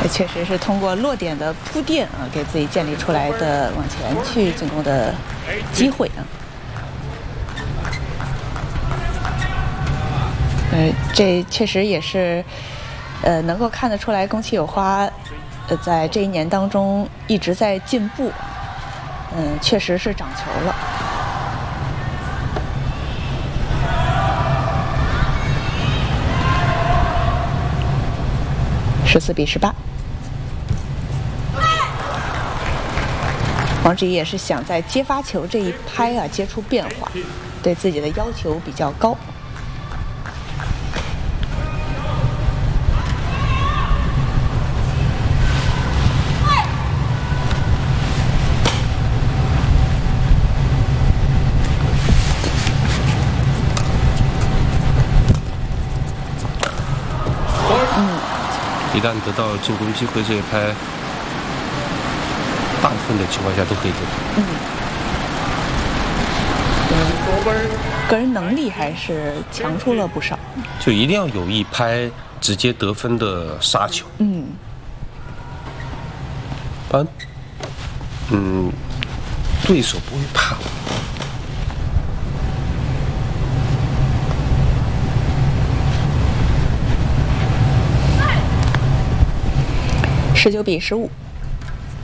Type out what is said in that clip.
确实是通过落点的铺垫啊，给自己建立出来的往前去进攻的机会啊。这确实也是，能够看得出来，宫崎有花，在这一年当中一直在进步，确实是长球了。14-18。王芷怡也是想在接发球这一拍啊接出变化，对自己的要求比较高。 一旦得到进攻机会，这一拍大部分的情况下都可以得分。 个人能力还是强出了不少， 就一定要有一拍直接得分的杀球。不然，对手不会怕我。 19-15。